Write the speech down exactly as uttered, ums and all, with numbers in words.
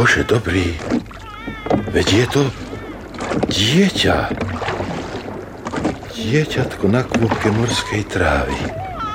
Bože dobrý, veď je to dieťa. Dieťatko na kôpke morskej trávy.